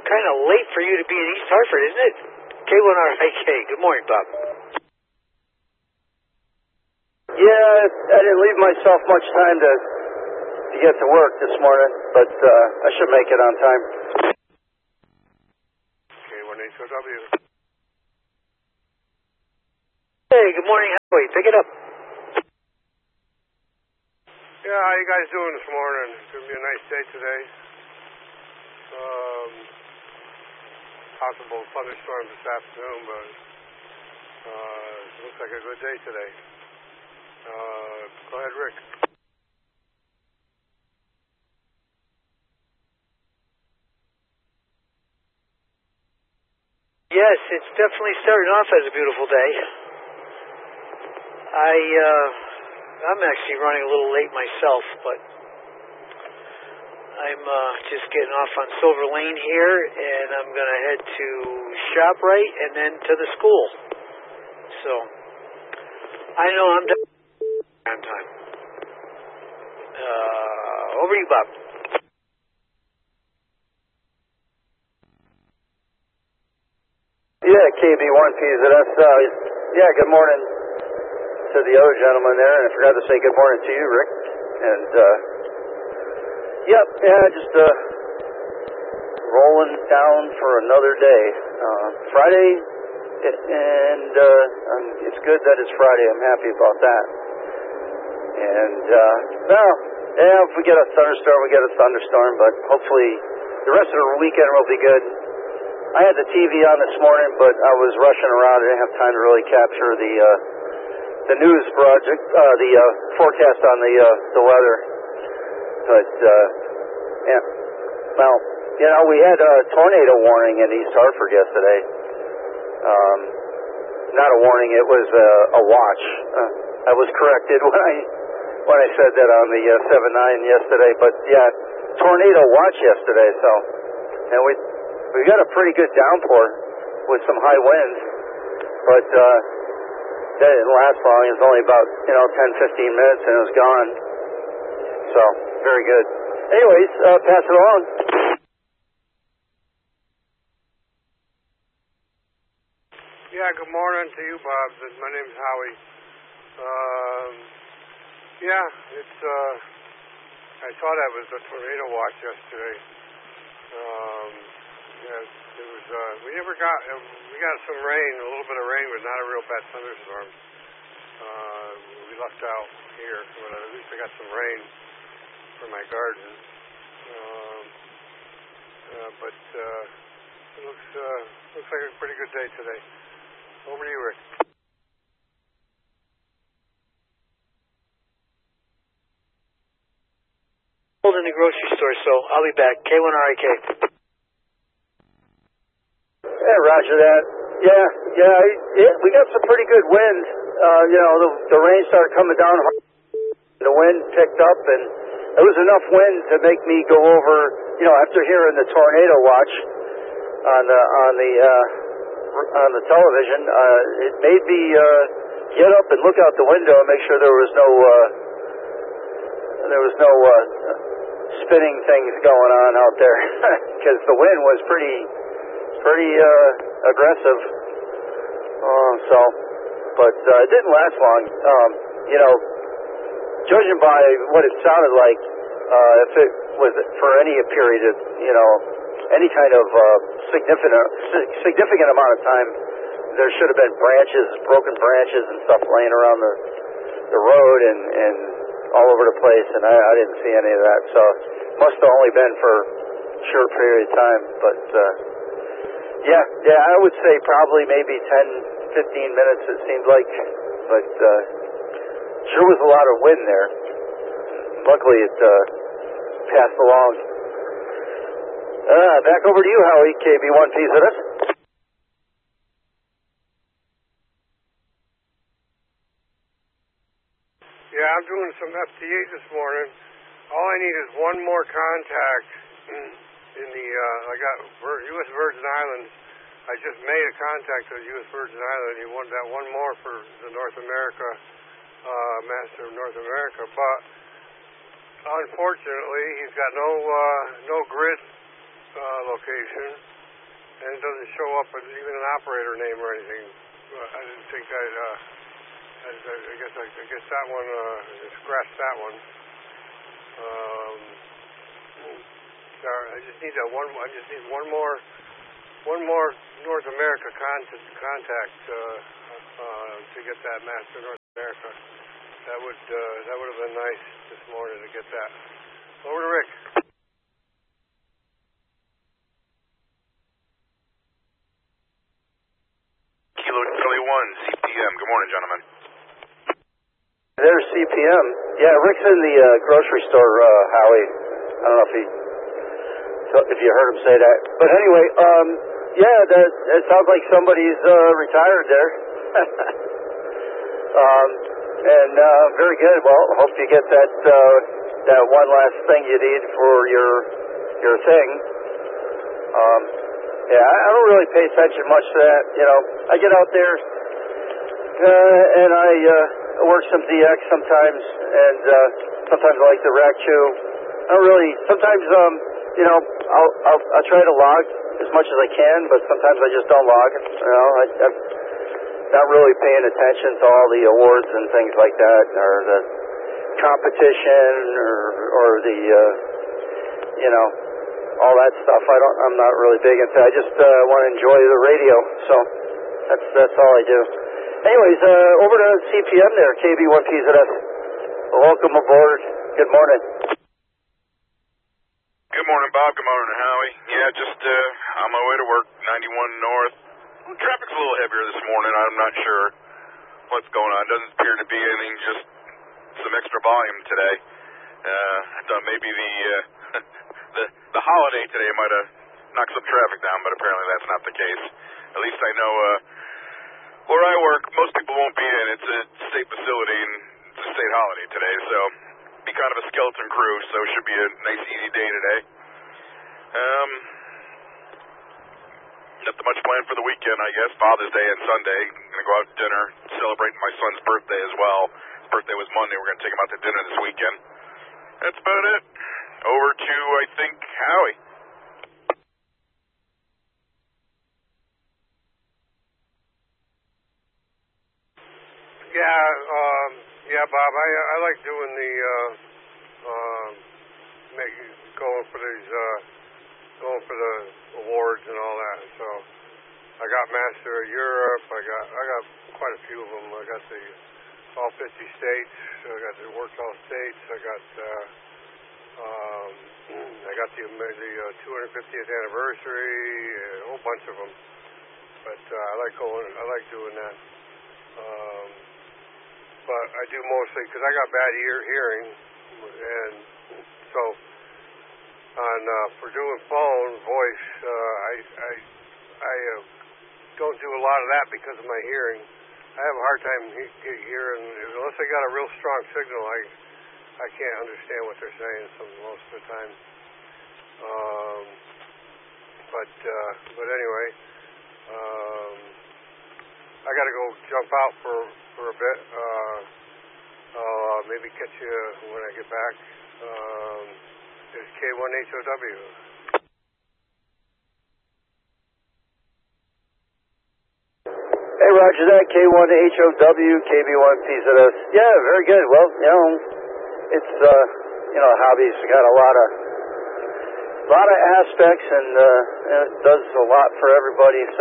kind of late for you to be in East Hartford, isn't it? K1RIK. Good morning, Bob. Yeah, I didn't leave myself much time to get to work this morning, but I should make it on time. K1HOW. Hey, good morning, Howie. Pick it up. Yeah, how you guys doing this morning? It's going to be a nice day today. Possible thunderstorms this afternoon, but it looks like a good day today. Go ahead, Rick. Yes, it's definitely starting off as a beautiful day. I'm actually running a little late myself, but I'm just getting off on Silver Lane here, and I'm going to head to ShopRite and then to the school. So, I know I'm done on time. Over to you, Bob. Yeah, KB1PZS. Yeah, good morning to the other gentleman there, and I forgot to say good morning to you, Rick. And, just rolling down for another day. Friday, and it's good that it's Friday. I'm happy about that. And, if we get a thunderstorm, we get a thunderstorm, but hopefully the rest of the weekend will be good. I had the TV on this morning, but I was rushing around. I didn't have time to really capture the news project, the forecast on the weather. But we had a tornado warning in East Hartford yesterday. Not a warning; it was a watch. I was corrected when I said that on the 7-9 yesterday. But yeah, tornado watch yesterday. So, and we got a pretty good downpour with some high winds, but that didn't last long. It was only about 10-15 minutes, and it was gone. So very good. Anyways, pass it along. Yeah, good morning to you, Bob. My name's Howie. It's I saw that was a tornado watch yesterday. It was. We got some rain, a little bit of rain, but not a real bad thunderstorm. We lucked out here, but at least I got some rain for my garden. But it looks like a pretty good day today. Over to you, Rick. In the grocery store, so I'll be back. K1RIK. Yeah, roger that. We got some pretty good wind. The rain started coming down. The wind picked up, and it was enough wind to make me go over. After hearing the tornado watch on the television, it made me get up and look out the window and make sure there was no spinning things going on out there, because the wind was pretty aggressive. But it didn't last long. Judging by what it sounded like, if it was for any period of any kind of significant amount of time, there should have been broken branches and stuff laying around the road and all over the place, and I didn't see any of that. So must have only been for a short period of time. But I would say probably maybe 10-15 minutes it seemed like, but sure was a lot of wind there. Luckily it passed along. Back over to you, Howie, KB1PZS. Yeah, I'm doing some FTA this morning. All I need is one more contact in the, I got U.S. Virgin Islands. I just made a contact to the U.S. Virgin Islands. He wanted that one more for the North America, Master of North America. But unfortunately, he's got no grid location. and it doesn't show up as even an operator name or anything. I didn't think that. I guess that one scratched that one. I just need one more North America contact to get that Master North America. That would have been nice this morning to get that. Over to Rick. Kilo Charlie 1, CPM. Good morning, gentlemen. There's CPM. Yeah, Rick's in the grocery store, Howie. I don't know if you heard him say that. But anyway, yeah, it sounds like somebody's retired there. And very good. Well, hope you get that one last thing you need for your thing. Yeah, I don't really pay attention much to that. You know, I get out there and I work some DX sometimes, and sometimes I like the rack too. I don't really. Sometimes, you know, I'll try to log as much as I can, but sometimes I just don't log. You know, I'm not really paying attention to all the awards and things like that, or the competition, or the you know, all that stuff. I'm not really big into. I just want to enjoy the radio. So that's all I do. Anyways, over to CPM there, KB1PZS. Welcome aboard. Good morning. Good morning, Bob. Good morning, Howie. Yeah, just on my way to work, 91 North. Traffic's a little heavier this morning. I'm not sure what's going on. Doesn't appear to be anything, just some extra volume today. I thought maybe the holiday today might have knocked some traffic down, but apparently that's not the case. At least I know where I work, most people won't be in. It's a state facility and it's a state holiday today, so be kind of a skeleton crew, so it should be a nice, easy day today. Nothing much planned for the weekend, I guess. Father's Day and Sunday. Gonna go out to dinner, celebrating my son's birthday as well. His birthday was Monday. We're gonna take him out to dinner this weekend. That's about it. Over to, I think, Howie. Yeah, Bob. I like doing the going for the awards and all that. So I got Master of Europe. I got quite a few of them. I got the all 50 states. I got the worked all states. I got the 250th anniversary. A whole bunch of them. But I like doing that. But I do mostly because I got bad hearing, and so for doing phone voice, I don't do a lot of that because of my hearing. I have a hard time hearing unless I got a real strong signal. I can't understand what they're saying most of the time. But anyway, I got to go jump out for a bit. Maybe catch you when I get back. It's K1HOW. Hey, Roger that. K1HOW, KB1PZS. Yeah, very good. Well, you know, it's hobbies got a lot of aspects, and it does a lot for everybody. So,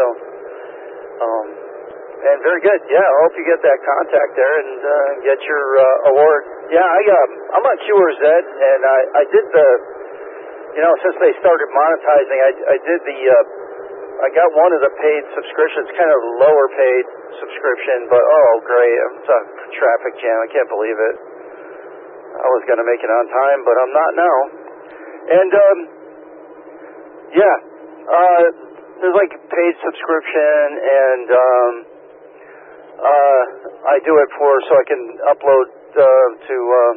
and very good. Yeah, I hope you get that contact there and get your award. Yeah, I'm on QRZ, and I did since they started monetizing, I did I got one of the paid subscriptions, kind of lower paid subscription, but oh great, it's a traffic jam. I can't believe it. I was going to make it on time, but I'm not now. And there's like a paid subscription, and I do it so I can upload to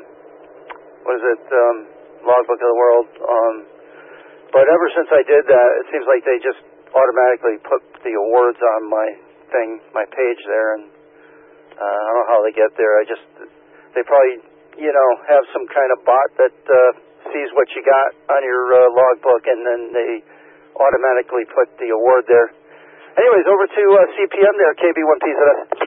Logbook of the World. But ever since I did that, it seems like they just automatically put the awards on my page there, and I don't know how they get there. They probably have some kind of bot that sees what you got on your logbook, and then they automatically put the award there. Anyways, over to CPM there, KB1PZS.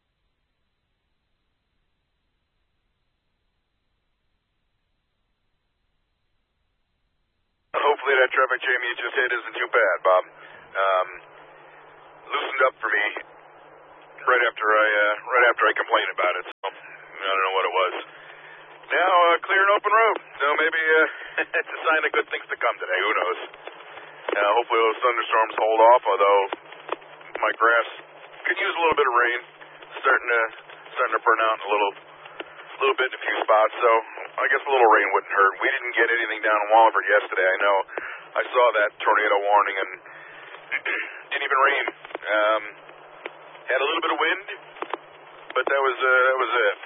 Hopefully that traffic jam you just hit isn't too bad, Bob. Loosened up for me right after I complained about it. So I don't know what it was. Now clear and open road. So maybe it's a sign of good things to come today. Who knows? Hopefully those thunderstorms hold off. Although my grass could use a little bit of rain. Starting to burn out a little bit in a few spots. So I guess a little rain wouldn't hurt. We didn't get anything down in Wallingford yesterday. I know. I saw that tornado warning and didn't even rain. Had a little bit of wind, but that was it.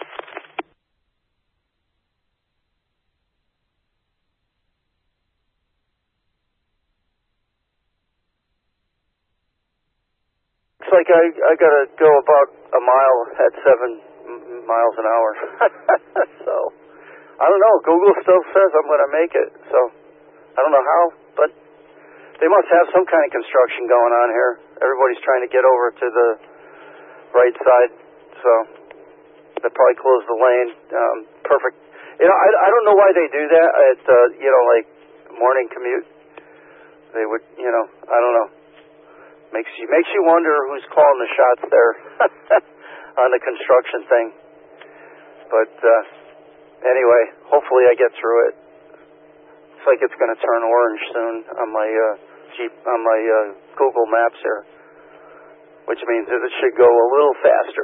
It's like I gotta go about a mile at 7 miles an hour. So I don't know. Google still says I'm gonna make it. So I don't know how, but they must have some kind of construction going on here. Everybody's trying to get over to the right side, so they probably close the lane. Perfect. I don't know why they do that at like morning commute. They would, I don't know. Makes you wonder who's calling the shots there on the construction thing. But anyway, hopefully I get through it. Looks like it's going to turn orange soon on my Google Maps here, which means that it should go a little faster.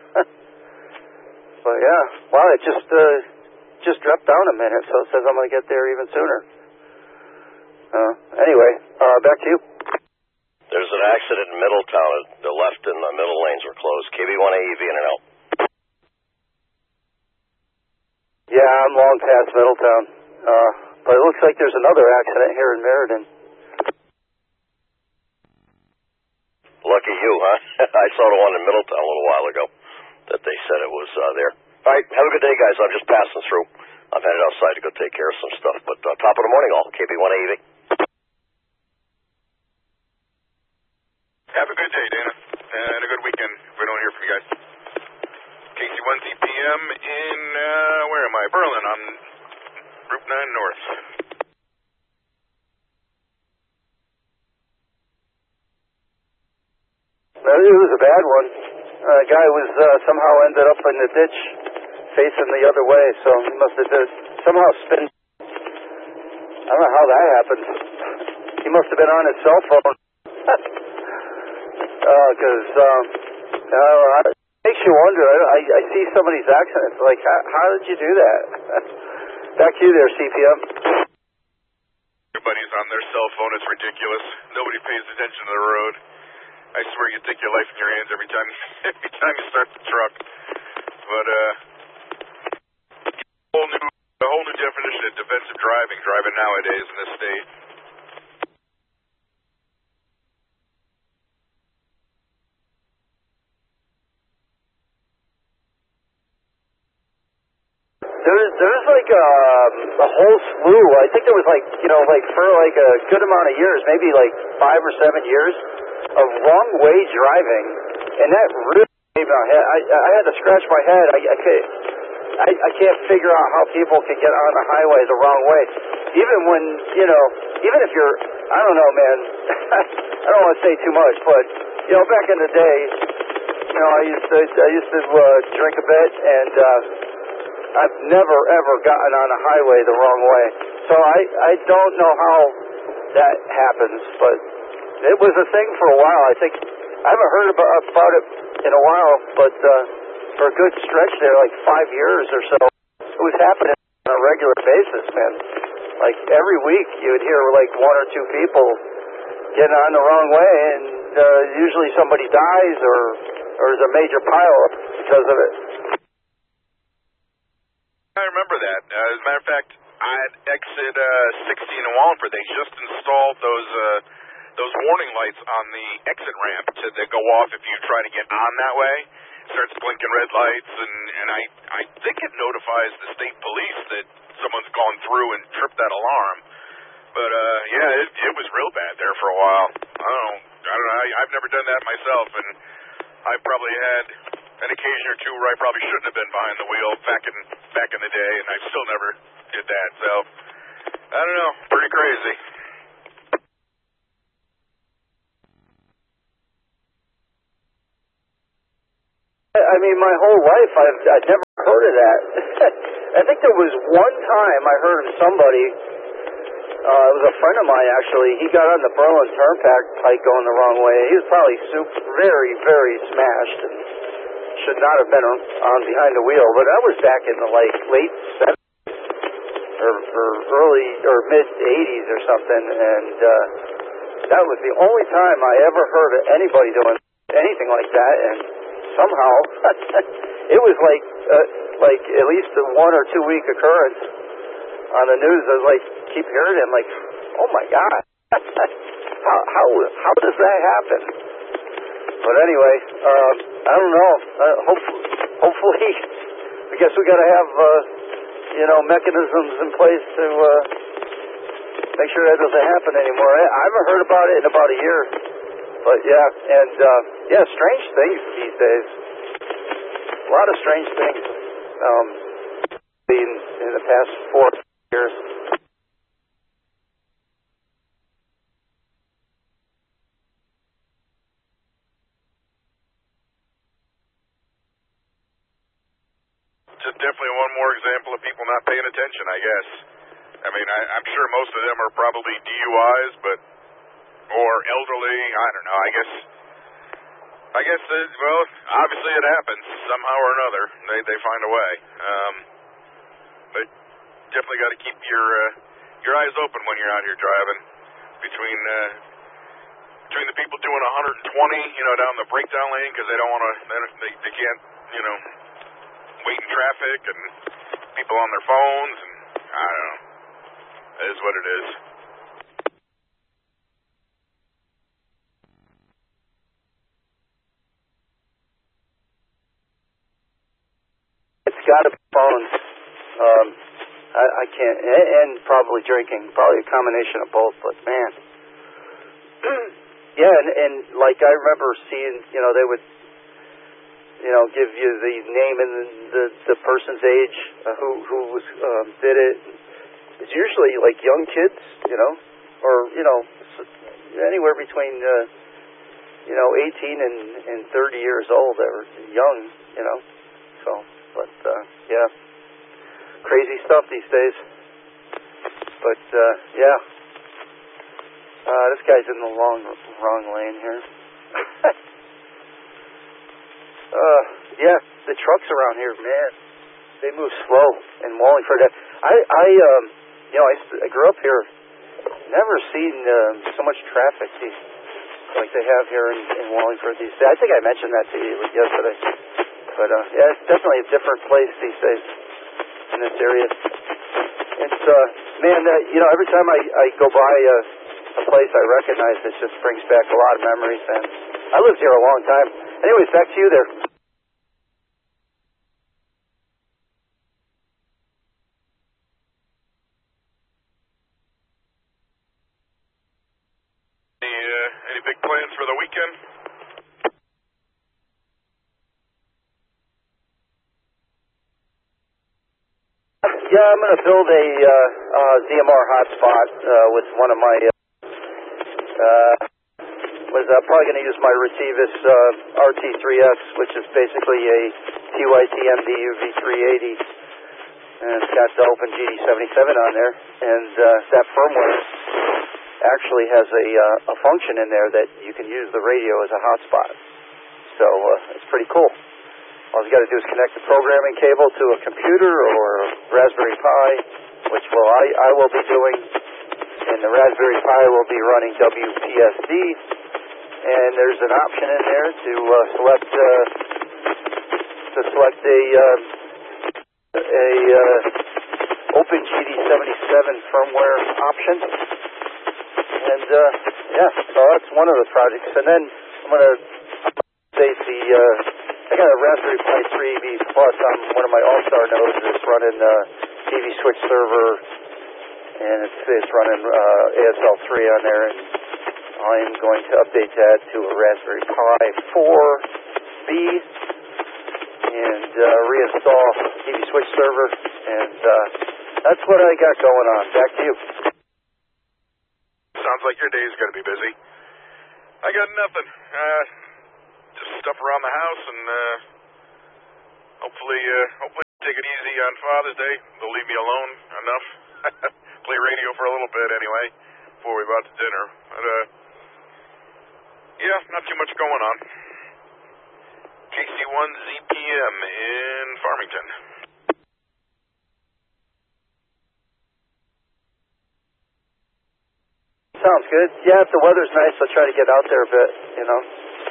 But yeah, wow, it just dropped down a minute, so it says I'm going to get there even sooner. Anyway, back to you. There's an accident in Middletown. The left and the middle lanes were closed. KB1AEV in and out. Yeah, I'm long past Middletown. But it looks like there's another accident here in Meriden. Lucky you, huh? I saw the one in Middletown a little while ago that they said it was there. All right, have a good day, guys. I'm just passing through. I'm headed outside to go take care of some stuff. But top of the morning, all. KB1AEV. Have a good day, Dana, and a good weekend if we don't hear from you guys. KC1CPM in, where am I? Berlin on Route 9 North. Well, it was a bad one. A guy was somehow ended up in the ditch facing the other way, so he must have somehow spin. I don't know how that happened. He must have been on his cell phone. Because it makes you wonder. I see some of these accidents. Like, how did you do that? Back to you there, CPM. Everybody's on their cell phone. It's ridiculous. Nobody pays attention to the road. I swear you take your life in your hands every time you start the truck. But a whole new definition of defensive driving nowadays in this state. There's like a whole slew. I think there was like for like a good amount of years, maybe like 5 or 7 years of wrong way driving, and that really made my head. I had to scratch my head. I can't figure out how people can get on the highway the wrong way, even when even if you're, I don't know, man. I don't want to say too much, but back in the day, I used to drink a bit, and I've never ever gotten on a highway the wrong way. So I don't know how that happens, but it was a thing for a while. I think I haven't heard about it in a while, but for a good stretch there, like 5 years or so, it was happening on a regular basis, man. Like every week you would hear like 1 or 2 people getting on the wrong way, and usually somebody dies or there's a major pileup because of it. I remember that. As a matter of fact, at exit 16 in Wallingford, they just installed those warning lights on the exit ramp to go off if you try to get on that way. It starts blinking red lights, and I think it notifies the state police that someone's gone through and tripped that alarm. But yeah, it was real bad there for a while. I don't know. I've never done that myself, and I probably had an occasion or two where I probably shouldn't have been behind the wheel back in the day, and I still never did that. So I don't know, pretty crazy. I mean, my whole life I've never heard of that. I think there was one time I heard of somebody. It was a friend of mine, actually. He got on the Berlin Turnpike going the wrong way. He was probably very, very smashed and should not have been on behind the wheel. But that was back in the late 70s or early or mid 80s or something. And that was the only time I ever heard of anybody doing anything like that. And somehow it was like at least a 1 or 2 week occurrence on the news. I was like, keep hearing it. I'm like, oh my God, how does that happen? But anyway, I don't know. Hopefully, I guess we got to have mechanisms in place to make sure that doesn't happen anymore. I haven't heard about it in about a year. But yeah, and strange things these days. A lot of strange things in the past 4 years. Just definitely one more example of people not paying attention, I guess. I mean, I'm sure most of them are probably DUIs, or elderly. I don't know. I guess. Well, obviously it happens somehow or another. They find a way. But definitely got to keep your eyes open when you're out here driving. Between the people doing 120, down the breakdown lane because they don't want to. They can't, wait in traffic, and people on their phones, and I don't know. It is what it is. It's got to be phones. I can't, and probably drinking, probably a combination of both. But man, yeah, and like I remember seeing, they would, give you the name and the person's age who was did it. It's usually like young kids, or anywhere between 18 and 30 years old. They were young, So, but yeah, crazy stuff these days. But yeah, this guy's in the wrong lane here. Yeah, the trucks around here, man, they move slow in Wallingford. I grew up here, never seen so much traffic like they have here in Wallingford these days. I think I mentioned that to you yesterday. But yeah, it's definitely a different place these days in this area. It's man, every time I go by a place I recognize, it just brings back a lot of memories. And I lived here a long time. Anyways, back to you there. Any big plans for the weekend? Yeah, I'm going to build a ZMR hotspot with one of my. Probably going to use my Retevis RT3X, which is basically a TYT-MDU V380, and it's got the Open GD77 on there, and that firmware actually has a function in there that you can use the radio as a hotspot. So it's pretty cool. All you got to do is connect the programming cable to a computer or a Raspberry Pi, which I will be doing, and the Raspberry Pi will be running WPSD, and there's an option in there to select a Open GD77 firmware option, and yeah, so that's one of the projects. And then I'm going to update I got a Raspberry Pi 3B Plus on one of my All-Star nodes that's running TV switch server and it's running ASL 3 on there, and I'm going to update that to a Raspberry Pi 4B and reinstall TV switch server, and that's what I got going on. Back to you. Sounds like your day's going to be busy. I got nothing. Just stuff around the house, and hopefully take it easy on Father's Day. They'll leave me alone enough. Play radio for a little bit anyway before we go out to dinner. But yeah, not too much going on. KC1 ZPM in Farmington. Sounds good. Yeah, if the weather's nice, I'll try to get out there a bit, you know.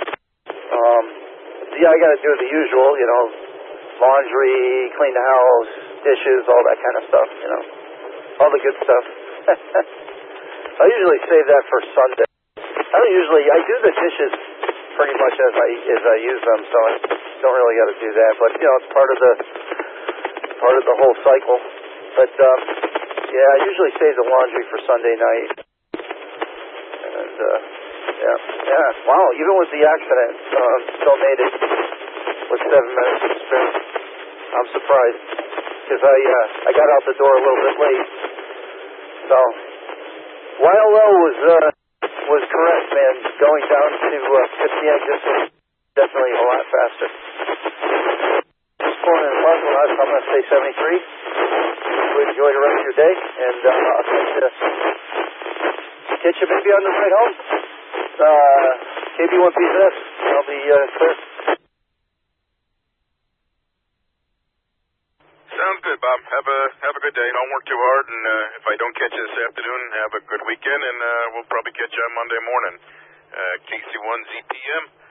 Yeah, I got to do the usual, you know, laundry, clean the house, dishes, all that kind of stuff, you know, all the good stuff. I usually save that for Sunday. I do the dishes pretty much as I use them, so I don't really got to do that. But you know, it's part of the whole cycle. But yeah, I usually save the laundry for Sunday night. And yeah. Wow, even with the accident, still made it with 7 minutes to spare. I'm surprised because I got out the door a little bit late. So YLL was correct, man. Going down to 50 exits is definitely a lot faster. Just pulling in left, I'm going to say 73. So enjoy the rest of your day, and I'll catch you maybe on the ride home. KB1PZ, I'll be clear. Sounds good, Bob. Have a good day. Don't work too hard, and if I don't catch you this afternoon, have a good weekend, and we'll probably catch you on Monday morning. KC1 ZPM.